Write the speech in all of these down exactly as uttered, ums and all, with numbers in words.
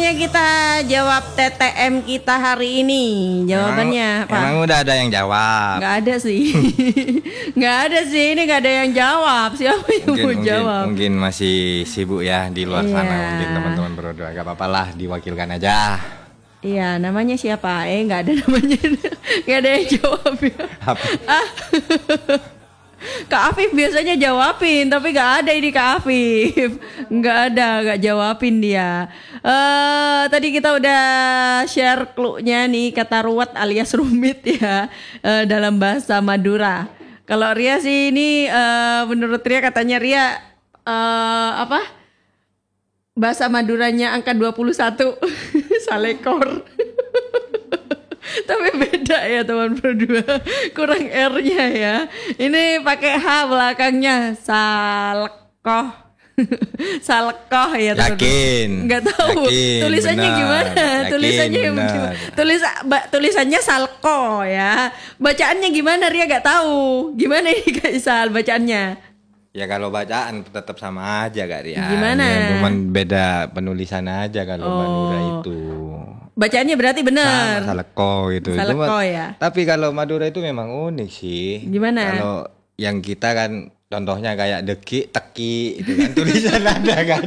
Waktunya kita jawab T T M kita hari ini. Jawabannya emang, Pak. Emang udah ada yang jawab? Nggak ada sih. Nggak ada sih, ini nggak ada yang jawab. Siapa yang Mungkin, mau mungkin, jawab? mungkin masih sibuk ya di luar Iya. sana. Mungkin teman-teman berdua gak apa-apa lah, diwakilkan aja. Iya, namanya siapa? Eh, nggak ada namanya. Nggak ada yang jawab ya. Apa? Ah. Kak Afif biasanya jawabin, tapi nggak ada ini Kak Afif, nggak ada, nggak jawabin dia. Uh, tadi kita udah share clue-nya nih, kata ruwet alias rumit ya, uh, dalam bahasa Madura. Kalau Ria sih ini, uh, menurut Ria katanya Ria uh, apa? Bahasa Maduranya angka dua puluh satu, salekor. Tapi beda ya teman berdua, kurang R-nya ya. Ini pakai H belakangnya, salkoh, salkoh ya teman. Yakin? Nggak tahu. Yakin, tulisannya benar. gimana? Yakin, tulisannya benar. gimana? Tulis, ba, tulisannya salko ya. Bacaannya gimana? Ria nggak tahu. Gimana ini Kak Isal bacaannya? Ya kalau bacaan tetap sama aja Kak Ria. Gimana? Ya, cuman beda penulisan aja kalau Oh. Madura itu. Bacaannya berarti benar. Sama saleko gitu. Saleko Cuma- ya. Tapi kalau Madura itu memang unik sih. Gimana? Kalau yang kita kan contohnya kayak deki, teki itu kan tulisan ada kan.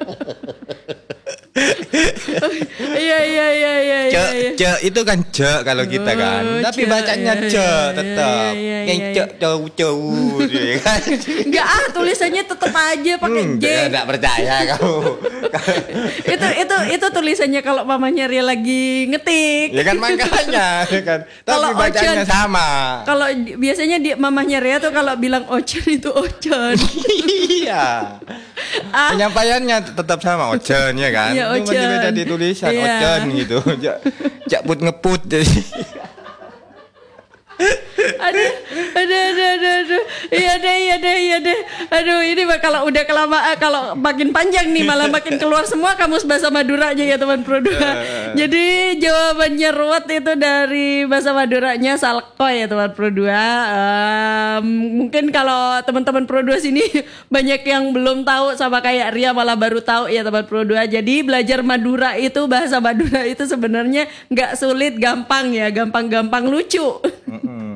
Iya iya iya iya Ce, iya. ce itu kan ce kalau kita kan. Oh, Tapi ce, bacanya iya, ce iya, tetap. iya, iya, Yang iya, ce iya. cau cau gitu ya kan. Enggak ah, tulisannya tetap aja pakai Hmm, J. enggak percaya kamu. itu itu itu tulisannya kalau mamanya Ria lagi ngetik. Ya kan makanya ya kan. Tapi Kalau bacanya Ocon- sama. Kalau di- biasanya dia mamahnya Ria tuh kalau bilang ocon itu ocon. Iya. Ah. Penyampaiannya tetap sama ocen ya kan. Iya, Cuma ocen. beda di tulisan Iya. ocen gitu. Jak jak put ngeput jadi. Aduh, aduh, aduh, aduh, aduh. Iya deh, iya deh, iya deh. Aduh, ini mah kalau udah kelamaan, kalau makin panjang nih malah makin keluar semua kamus bahasa Maduranya ya teman Pro dua. Jadi jawabannya ruwet itu dari bahasa Maduranya salko ya teman Pro dua. Um, mungkin kalau teman-teman Pro dua sini banyak yang belum tahu sama kayak Ria malah baru tahu ya teman Pro dua. Jadi belajar Madura itu, bahasa Madura itu sebenarnya nggak sulit, gampang ya, gampang-gampang lucu.